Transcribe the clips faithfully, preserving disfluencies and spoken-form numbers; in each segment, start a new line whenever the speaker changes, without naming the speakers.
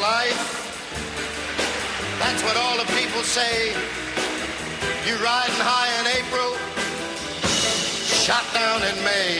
life. That's what all the people say. You riding high in April, shot down in May.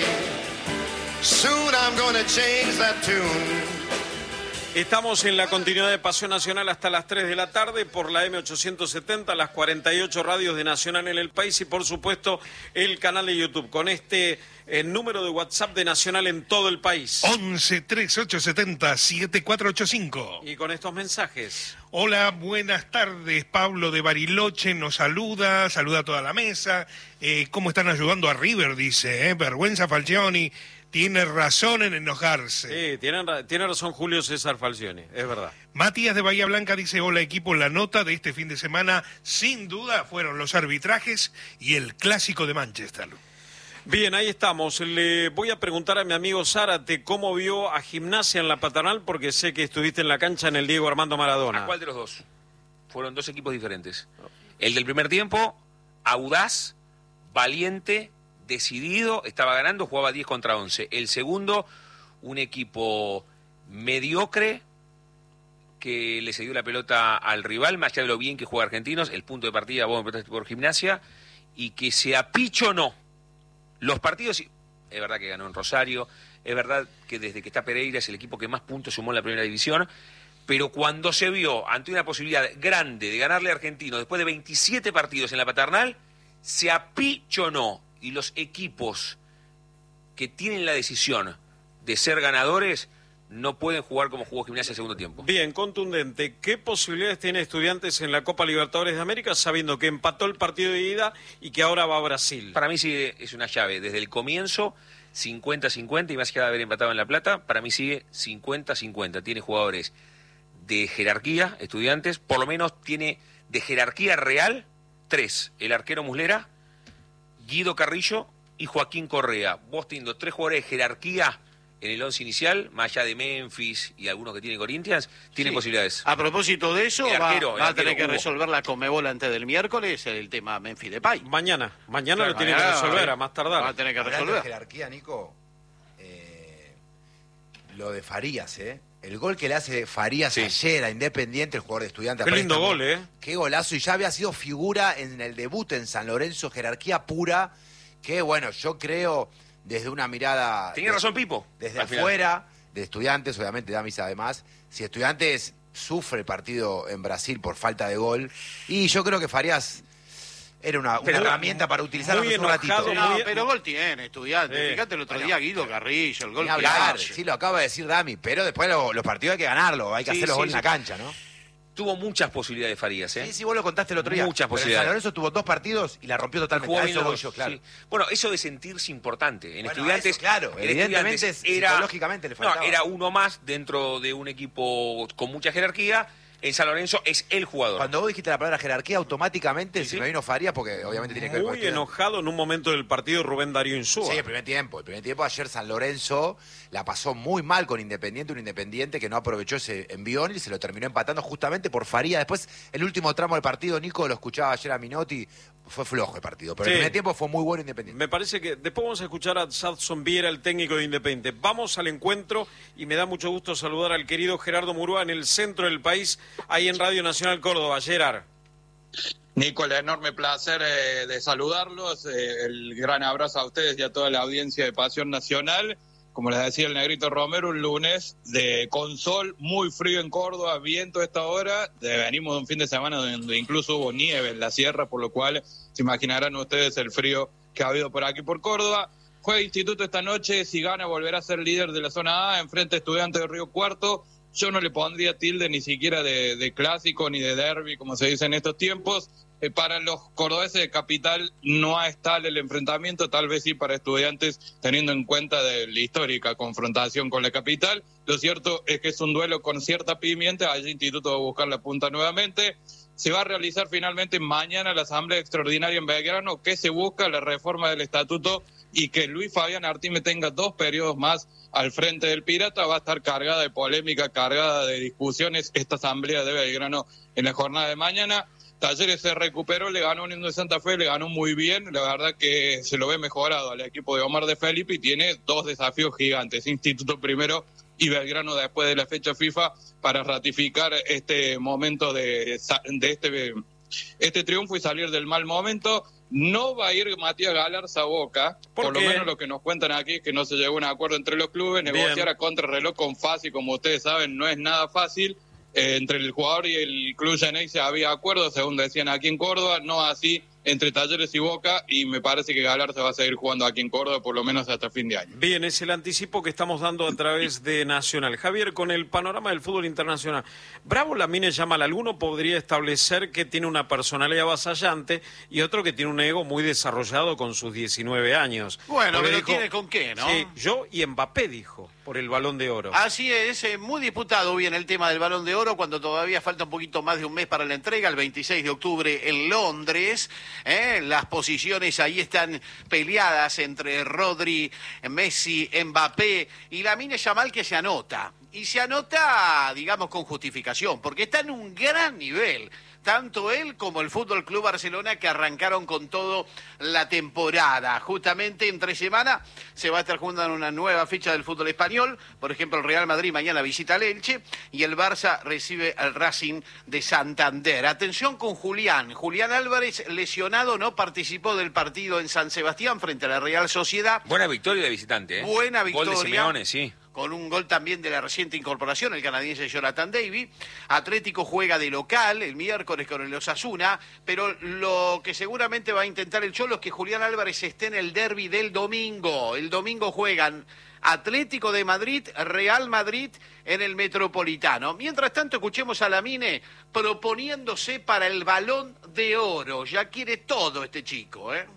Soon I'm gonna change that tune.
Estamos en la continuidad de Pasión Nacional hasta las tres de la tarde por la eme ochocientos setenta, las cuarenta y ocho radios de Nacional en el país y por supuesto el canal de YouTube con este el número de WhatsApp de Nacional en todo el país.
once, treinta y ocho setenta, setenta y cuatro ochenta y cinco.
Y con estos mensajes.
Hola, buenas tardes. Pablo de Bariloche nos saluda, saluda a toda la mesa. Eh, ¿Cómo están ayudando a River? Dice, eh? Vergüenza Falcioni. Tiene razón en enojarse.
Sí, tiene, tiene razón Julio César Falcioni, es verdad.
Matías de Bahía Blanca dice, hola equipo, la nota de este fin de semana sin duda fueron los arbitrajes y el clásico de Manchester.
Bien, ahí estamos. Le voy a preguntar a mi amigo Zárate cómo vio a Gimnasia en la Paternal, porque sé que estuviste en la cancha en el Diego Armando Maradona.
¿A cuál de los dos? Fueron dos equipos diferentes. El del primer tiempo, audaz, valiente, decidido, estaba ganando, jugaba diez contra once. El segundo, un equipo mediocre que le cedió la pelota al rival, más allá de lo bien que juega Argentinos, el punto de partida, vos me preguntaste por Gimnasia, y que se apichonó. Los partidos, es verdad que ganó en Rosario, es verdad que desde que está Pereira es el equipo que más puntos sumó en la primera división, pero cuando se vio ante una posibilidad grande de ganarle a Argentinos después de veintisiete partidos en la Paternal, se apichonó. Y los equipos que tienen la decisión de ser ganadores no pueden jugar como jugó Gimnasia el segundo tiempo.
Bien, contundente. ¿Qué posibilidades tiene Estudiantes en la Copa Libertadores de América sabiendo que empató el partido de ida y que ahora va a Brasil?
Para mí sigue, es una llave. Desde el comienzo, cincuenta cincuenta, y más allá de haber empatado en La Plata, para mí sigue cincuenta cincuenta. Tiene jugadores de jerarquía, Estudiantes, por lo menos tiene de jerarquía real, tres. El arquero Muslera, Guido Carrillo y Joaquín Correa. Vos teniendo tres jugadores de jerarquía en el once inicial, más allá de Memphis y algunos que tiene Corinthians, tienen
sí.
posibilidades.
A propósito de eso,
el
va,
arquero,
va a tener que
Hugo.
resolver la Conmebol antes del miércoles el tema Memphis Depay.
Mañana, mañana
Claro,
lo tiene
mañana,
que resolver,
eh,
a más tardar.
Va a tener que
Hablando
resolver.
de jerarquía, Nico, eh, lo de Farías, ¿eh? El gol que le hace Farías
Sí.
ayer a Independiente, el jugador de Estudiantes.
Qué lindo
préstamo.
gol, ¿eh?
Qué golazo, y ya había sido figura en el debut en San Lorenzo, jerarquía pura, que bueno, yo creo desde una mirada...
Tenía
de-
razón Pipo.
Desde
al final.
afuera, de Estudiantes, obviamente Damis además, si Estudiantes sufre el partido en Brasil por falta de gol, y yo creo que Farías era una, una
Pero-
herramienta para utilizar
muy
un ratito.
enojado,
No,
muy-
pero gol tiene, Estudiantes.
Sí.
Fíjate el otro
Bueno,
día Guido Carrillo, el gol
Ni
que
hablar,
hace.
sí, lo acaba de decir Dami, pero después lo- los partidos hay que ganarlo, hay que
Sí,
hacer los
sí,
goles en
sí.
la cancha, ¿no?
Tuvo muchas posibilidades Farías, ¿eh?
Sí, sí, vos lo contaste el otro día.
Muchas
Pero en
posibilidades.
San Lorenzo tuvo dos partidos y la rompió totalmente.
Jugó
A
bien
eso
los
voy
dos,
yo, claro.
sí. Bueno, eso de sentirse importante. En
Bueno,
Estudiantes,
eso, claro,
en
evidentemente
Estudiantes
psicológicamente le faltaba.
No, era uno más dentro de un equipo con mucha jerarquía. En San Lorenzo es el jugador.
Cuando vos dijiste la palabra jerarquía, automáticamente
Sí,
se
sí.
me vino Farías, porque obviamente tiene que ver con
Muy
Estudiantes.
enojado en un momento del partido Rubén Darío Insúa.
Sí, el primer tiempo. El primer tiempo ayer San Lorenzo la pasó muy mal con Independiente, un Independiente que no aprovechó ese envión y se lo terminó empatando justamente por Faría. Después, el último tramo del partido, Nico, lo escuchaba ayer a Minotti, fue flojo el partido. Pero
Sí.
el primer tiempo fue muy bueno Independiente.
Me parece que después vamos a escuchar a Sadson Viera, el técnico de Independiente. Vamos al encuentro y me da mucho gusto saludar al querido Gerardo Murúa en el centro del país, ahí en Radio Nacional Córdoba. Gerard.
Nico, el enorme placer eh, de saludarlos, eh, el gran abrazo a ustedes y a toda la audiencia de Pasión Nacional. Como les decía el Negrito Romero, un lunes de con sol, muy frío en Córdoba, viento a esta hora. De, venimos de un fin de semana donde incluso hubo nieve en la sierra, por lo cual se imaginarán ustedes el frío que ha habido por aquí por Córdoba. Juega Instituto esta noche, si gana volverá a ser líder de la zona A, enfrente a Estudiantes de Río Cuarto. Yo no le pondría tilde ni siquiera de, de clásico ni de derbi, como se dice en estos tiempos. Eh, para los cordobeses de Capital no es tal el enfrentamiento, tal vez sí para Estudiantes, teniendo en cuenta de la histórica confrontación con la Capital. Lo cierto es que es un duelo con cierta pimienta, allí Instituto va a buscar la punta nuevamente. Se va a realizar finalmente mañana la Asamblea Extraordinaria en Belgrano, que se busca la reforma del estatuto y que Luis Fabián Artime tenga dos periodos más al frente del Pirata. Va a estar cargada de polémica, cargada de discusiones esta Asamblea de Belgrano en la jornada de mañana. Talleres se recuperó, le ganó Unión de Santa Fe, le ganó muy bien, la verdad que se lo ve mejorado al equipo de Omar de Felipe y tiene dos desafíos gigantes. Instituto primero y Belgrano después de la fecha FIFA para ratificar este momento de, de este, este triunfo y salir del mal momento. No va a ir Matías Galarza a Boca,
¿Por,
por lo
qué?
menos lo que nos cuentan aquí es que no se llegó a un acuerdo entre los clubes.
Bien.
Negociar a contrarreloj con Fassi, como ustedes saben, no es nada fácil. Eh, entre el jugador y el club Geneise había acuerdo, según decían aquí en Córdoba, no así entre Talleres y Boca, y me parece que Galarza va a seguir jugando aquí en Córdoba por lo menos hasta fin de año.
Bien, es el anticipo que estamos dando a través de Nacional. Javier, con el panorama del fútbol internacional, Bravo Lamine Yamal, alguno podría establecer que tiene una personalidad avasallante y otro que tiene un ego muy desarrollado con sus diecinueve años.
Bueno,
Porque
pero
dijo,
tiene con qué, ¿no?
Sí, yo y Mbappé, dijo, por el Balón de Oro.
Así es, eh, muy disputado bien el tema del Balón de Oro, cuando todavía falta un poquito más de un mes para la entrega, el veintiséis de octubre en Londres. ¿eh? Las posiciones ahí están peleadas entre Rodri, Messi, Mbappé y Lamine Yamal, que se anota. Y se anota, digamos, con justificación, porque está en un gran nivel. Tanto él como el Fútbol Club Barcelona, que arrancaron con todo la temporada. Justamente entre semana se va a estar jugando una nueva fecha del fútbol español. Por ejemplo, el Real Madrid mañana visita al Elche y el Barça recibe al Racing de Santander. Atención con Julián. Julián Álvarez, lesionado, no participó del partido en San Sebastián frente a la Real Sociedad.
Buena victoria de visitante, ¿eh?
Buena victoria.
Gol de Simeone, sí.
Con un gol también de la reciente incorporación, el canadiense Jonathan David. Atlético juega de local el miércoles con el Osasuna, pero lo que seguramente va a intentar el Cholo es que Julián Álvarez esté en el derbi del domingo. El domingo juegan Atlético de Madrid, Real Madrid en el Metropolitano. Mientras tanto, escuchemos a Lamine proponiéndose para el Balón de Oro. Ya quiere todo este chico, ¿eh?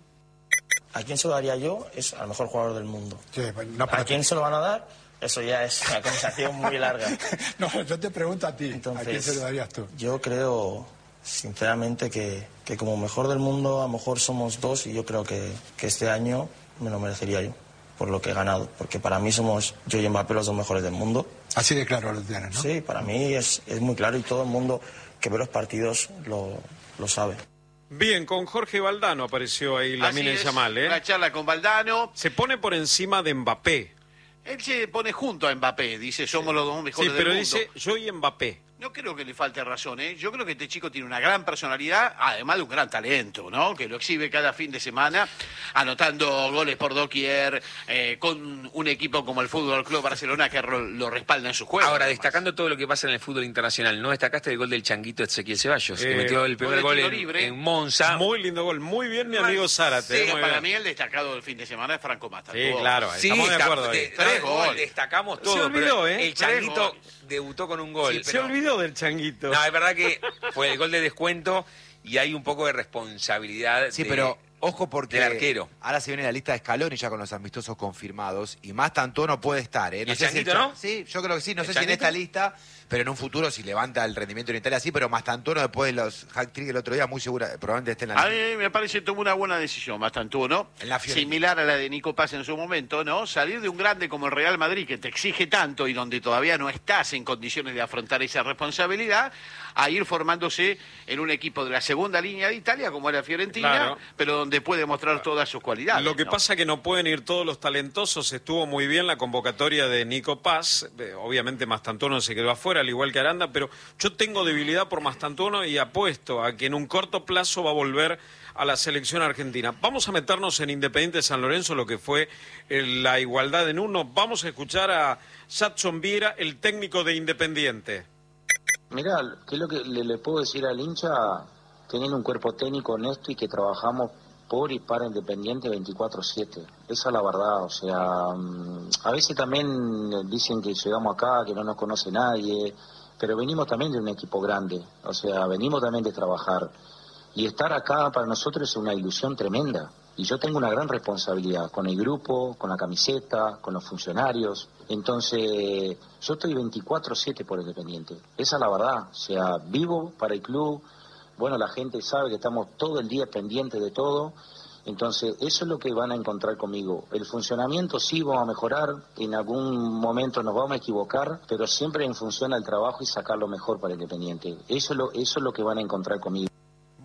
¿A quién se lo daría yo? Es al mejor jugador del mundo.
Sí, no,
¿A quién se lo van a dar? Eso ya es una conversación muy larga.
No, yo te pregunto a ti,
Entonces,
¿a quién se lo darías tú?
Yo creo, sinceramente, que, que como mejor del mundo, a lo mejor somos dos y yo creo que, que este año me lo merecería yo, por lo que he ganado. Porque para mí somos yo y Mbappé los dos mejores del mundo.
Así de claro lo tienes, ¿no?
Sí, para mí es, es muy claro y todo el mundo que ve los partidos lo, lo sabe.
Bien, con Jorge Valdano apareció ahí Lamine Yamal, ¿eh?
Una charla con Valdano.
Se pone por encima de Mbappé.
Él se pone junto a Mbappé, dice, somos los dos mejores
Sí, pero
del mundo.
dice yo y Mbappé.
No creo que le falte razón, ¿eh? Yo creo que este chico tiene una gran personalidad, además de un gran talento, ¿no? Que lo exhibe cada fin de semana, anotando goles por doquier, eh, con un equipo como el Fútbol Club Barcelona que ro- lo respalda en su juego.
Ahora,
además.
destacando todo lo que pasa en el fútbol internacional, ¿no destacaste el gol del changuito Ezequiel Ceballos?
Eh,
que metió el primer
gol de
gol
tiro
en,
libre.
en Monza.
Muy lindo gol, muy bien mi amigo Zárate.
Sí,
muy
para
bien.
mí el destacado del fin de semana es Franco Mata.
Sí, claro,
Sí,
estamos de
está-
acuerdo ahí.
de-
Tres
no,
goles.
destacamos todo.
Se olvidó,
pero
¿eh?
El
Tres
changuito
goles.
debutó con un gol.
Se
pero-
olvidó del changuito.
No, es verdad que fue el gol de descuento y hay un poco de responsabilidad.
Sí,
de-
pero ojo porque
del arquero.
ahora se viene la lista de Scaloni ya con los amistosos confirmados y más tanto no puede estar, ¿eh?
¿Y el
sé si
Changuito
Cha-
no?
Sí, yo creo que sí, no
¿El
sé si en
Changuito?
esta lista, pero en un futuro si levanta el rendimiento en Italia sí, pero Mastantuono después de los hack-trick el otro día muy segura, probablemente esté en la
A
lista.
mí me parece que tomó una buena decisión, Mastantuono,
En la Fiorentina.
similar a la de Nico Paz en su momento, ¿no? Salir de un grande como el Real Madrid, que te exige tanto y donde todavía no estás en condiciones de afrontar esa responsabilidad, a ir formándose en un equipo de la segunda línea de Italia, como era Fiorentina,
Claro.
pero donde puede mostrar todas sus cualidades.
Lo que
¿no?
pasa que no pueden ir todos los talentosos. Estuvo muy bien la convocatoria de Nico Paz. Eh, Obviamente Mastantuono se quedó afuera, al igual que Aranda, pero yo tengo debilidad por Mastantuono y apuesto a que en un corto plazo va a volver a la selección argentina. Vamos a meternos en Independiente San Lorenzo, lo que fue eh, la igualdad en uno. Vamos a escuchar a Jadson Viera, el técnico de Independiente.
Mirá, ¿qué es lo que le, le puedo decir al hincha? Teniendo un cuerpo técnico honesto y que trabajamos por y para Independiente veinticuatro siete. Esa es la verdad, o sea, mm, a veces también dicen que llegamos acá, que no nos conoce nadie, pero venimos también de un equipo grande, o sea, venimos también de trabajar. Y estar acá para nosotros es una ilusión tremenda. Y yo tengo una gran responsabilidad con el grupo, con la camiseta, con los funcionarios. Entonces, yo estoy veinticuatro siete por Independiente. Esa es la verdad. O sea, vivo para el club. Bueno, la gente sabe que estamos todo el día pendientes de todo. Entonces, eso es lo que van a encontrar conmigo. El funcionamiento sí vamos a mejorar, en algún momento nos vamos a equivocar, pero siempre en función al trabajo y sacar lo mejor para Independiente. Eso es lo, eso es lo que van a encontrar conmigo.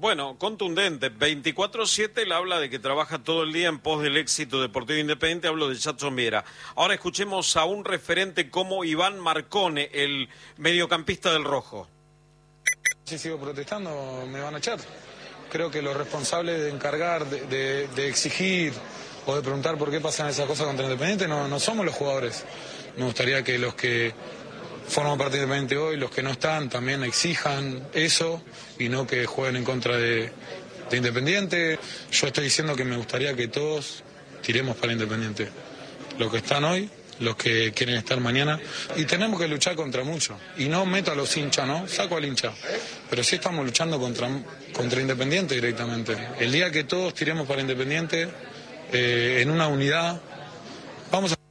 Bueno, contundente. veinticuatro siete, él habla de que trabaja todo el día en pos del éxito deportivo independiente. Hablo de Jadson Viera. Ahora escuchemos a un referente como Iván Marcone, el mediocampista del Rojo.
Si sigo protestando, me van a echar. Creo que los responsables de encargar, de, de, de exigir o de preguntar por qué pasan esas cosas contra Independiente no, no somos los jugadores. Me gustaría que los que forman parte de Independiente hoy, los que no están, también exijan eso y no que jueguen en contra de, de Independiente. Yo estoy diciendo que me gustaría que todos tiremos para Independiente. Los que están hoy, los que quieren estar mañana. Y tenemos que luchar contra mucho. Y no meto a los hinchas, ¿no? Saco al hincha. Pero sí estamos luchando contra, contra Independiente directamente. El día que todos tiremos para Independiente, eh, en una unidad, vamos a...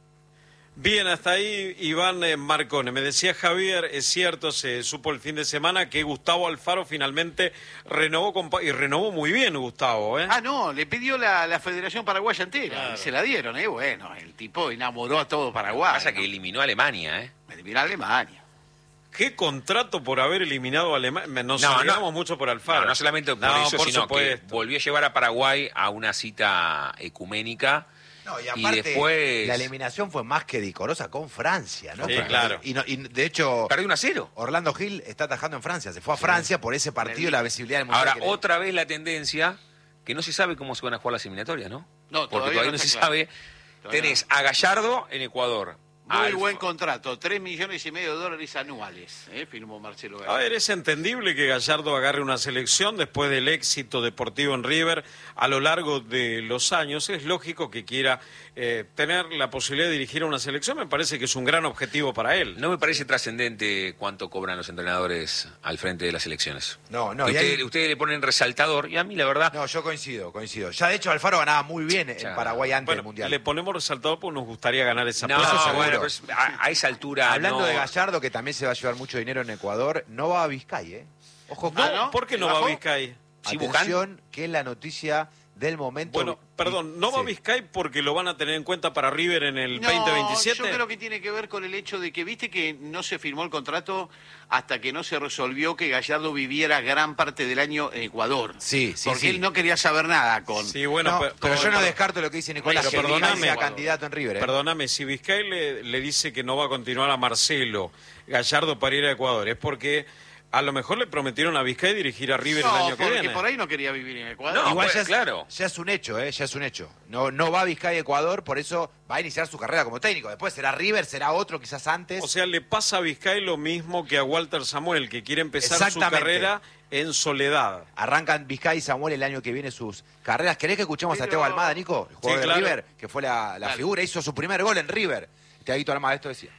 Bien, hasta ahí Iván eh, Marcone. Me decía Javier, es cierto, se supo el fin de semana que Gustavo Alfaro finalmente renovó con, y renovó muy bien Gustavo, ¿eh?
Ah, no, le pidió la, la Federación Paraguaya entera, claro. Y se la dieron, ¿eh? Bueno, el tipo enamoró a todo Paraguay.
Pasa
¿no?
que eliminó a Alemania, ¿eh?
Eliminó a Alemania.
¿Qué contrato por haber eliminado a Alemania? Nos no, alegramos no. mucho por Alfaro.
No, no solamente por
no,
eso,
por
sino
supuesto.
que volvió a llevar a Paraguay a una cita ecuménica.
No, y aparte,
y después...
la eliminación fue más que decorosa con Francia, ¿no?
Sí, claro.
Y, no, y de hecho...
Perdió uno a cero.
Orlando Gil está atajando en Francia. Se fue a Francia sí. por ese partido, la visibilidad del Mundial.
Ahora, otra vez la tendencia, que no se sabe cómo se van a jugar las eliminatorias, ¿no?
No,
porque todavía no, no se claro. sabe. Todavía Tenés no. a Gallardo en Ecuador.
Muy Alfa. Buen contrato, tres millones y medio de dólares anuales, ¿eh? Firmó Marcelo Gallardo.
A ver, es entendible que Gallardo agarre una selección después del éxito deportivo en River a lo largo de los años. Es lógico que quiera eh, tener la posibilidad de dirigir a una selección. Me parece que es un gran objetivo para él.
No me parece trascendente cuánto cobran los entrenadores al frente de las selecciones.
No, no.
Ustedes
hay...
usted le ponen resaltador y a mí la verdad...
No, yo coincido, coincido. Ya de hecho Alfaro ganaba muy bien en ya. Paraguay antes
bueno,
del Mundial.
Le ponemos resaltador porque nos gustaría ganar esa
no,
plaza.
Bueno, pues a, a esa altura
Hablando
no...
de Gallardo, que también se va a llevar mucho dinero en Ecuador, no va a Vizcay, ¿eh? Ojo,
no, ¿no? ¿Por qué no va a Vizcay?
Atención, que es la noticia del momento.
Bueno, perdón, ¿no va a Vizcay porque lo van a tener en cuenta para River en el
no,
veinte veintisiete?
Yo creo que tiene que ver con el hecho de que, viste que no se firmó el contrato hasta que no se resolvió que Gallardo viviera gran parte del año en Ecuador.
Sí, sí,
Porque
sí.
él no quería saber nada con...
Sí, bueno,
no,
pero,
pero yo no
perdón,
descarto lo que dice Nicolás,
pero
que
perdóname,
Vizcay sea candidato en River. ¿eh?
Perdóname, si Vizcay le, le dice que no va a continuar a Marcelo Gallardo para ir a Ecuador, es porque... A lo mejor le prometieron a Vizcay dirigir a River
no,
el año que viene.
porque por ahí no quería vivir en Ecuador.
No, igual
pues,
ya, es,
claro.
ya es un hecho, ¿eh? Ya es un hecho. No, no va a Vizcay a Ecuador, por eso va a iniciar su carrera como técnico. Después será River, será otro quizás antes.
O sea, le pasa a Vizcay lo mismo que a Walter Samuel, que quiere empezar su carrera en soledad.
Arrancan Vizcay y Samuel el año que viene sus carreras. ¿Querés que escuchemos
Pero...
a Teo Almada, Nico? El jugador
sí,
de
claro.
River, que fue la, la figura, hizo su primer gol en River. Teaguito Almada, esto decía.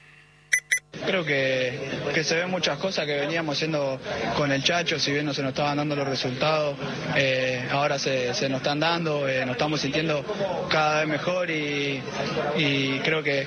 Creo que, que se ven muchas cosas que veníamos haciendo con el Chacho, si bien no se nos estaban dando los resultados, eh, ahora se, se nos están dando, eh, nos estamos sintiendo cada vez mejor y, y creo que,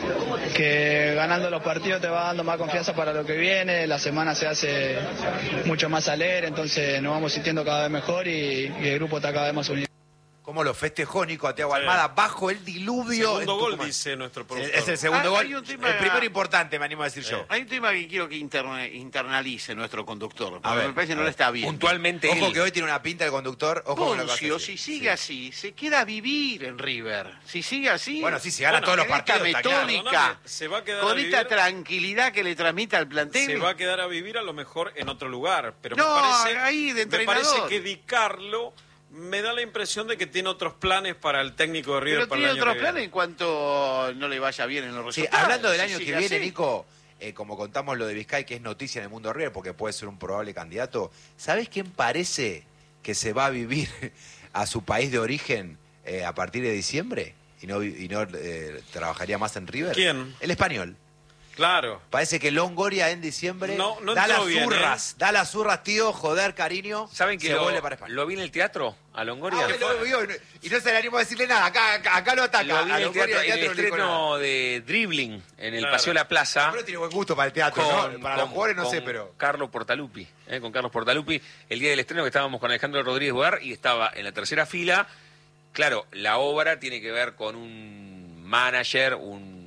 que ganando los partidos te va dando más confianza para lo que viene, la semana se hace mucho más alegre, entonces nos vamos sintiendo cada vez mejor y, y el grupo está cada vez más unido.
¿Cómo lo festejó Nico a Thiago Almada? Sí. Bajo el diluvio.
Segundo gol, dice nuestro productor.
Es el segundo
ah,
gol.
Tema,
el primero importante, me animo a decir
sí.
yo.
Hay un tema que quiero que interna, internalice nuestro conductor.
A ver,
me parece que no le está bien.
Puntualmente.
Ojo
él.
que hoy tiene una pinta el conductor. Ojo con lo que
Poncio, si sigue
sí.
así, se queda a vivir en River. Si sigue así.
Bueno, sí, se gana
bueno,
todos los
con esta
partidos.
metódica,
claro. Se va a quedar
con
a
esta
vivir,
tranquilidad que le transmite al plantel.
Se va a quedar a vivir a lo mejor en otro lugar. Pero
no,
me parece,
ahí de
me parece que Di Carlo me da la impresión de que tiene otros planes para el técnico de River.
Pero
para
tiene
el año
otros
que
planes
viene.
en cuanto no le vaya bien en los resultados.
Sí, hablando del año
si
que viene,
así.
Nico, eh, como contamos lo de Vizcay, que es noticia en el mundo River, porque puede ser un probable candidato, ¿sabés quién parece que se va a vivir a su país de origen eh, a partir de diciembre? Y no, y no eh, trabajaría más en River.
¿Quién?
El español.
Claro.
Parece que Longoria en diciembre
no, no
da las
bien,
zurras,
¿eh?
da las zurras, tío, joder, cariño.
¿Saben que
se
lo,
vuelve para España?
lo vi en el teatro a Longoria?
Ah, lo vio, y no se le animó a decirle nada, acá, acá, acá lo ataca.
Lo vi en el teatro,
Longoria,
en el
no le dijo nada.
estreno de Dribbling en el
Claro.
Paseo de la Plaza.
Pero tiene buen gusto para el teatro,
Con,
¿no? Para
con,
los jugadores no
con
sé, pero...
Carlos Portalupi, eh, con Carlos Portalupi, el día del estreno que estábamos con Alejandro Rodríguez Bogar y estaba en la tercera fila. Claro, la obra tiene que ver con un manager, un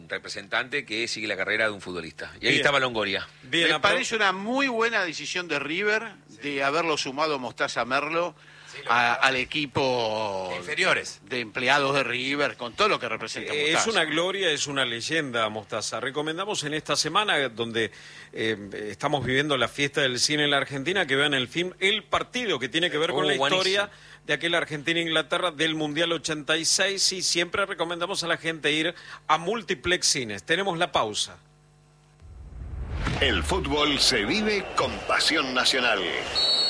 un representante que sigue la carrera de un futbolista. Y ahí
Bien.
estaba Longoria.
Bien, Me parece una muy buena decisión de River de haberlo sumado Mostaza Merlo a- al equipo
inferiores
de empleados de River, con todo lo que representa
Eh,
Mostaza.
Es una gloria, es una leyenda, Mostaza. Recomendamos en esta semana, donde eh, estamos viviendo la fiesta del cine en la Argentina, que vean el film El Partido, que tiene que ver con
Oh,
la historia
buenísimo.
de aquel Argentina-Inglaterra del Mundial ochenta y seis. Y siempre recomendamos a la gente ir a Multiplex Cines. Tenemos la pausa.
El fútbol se vive con pasión nacional.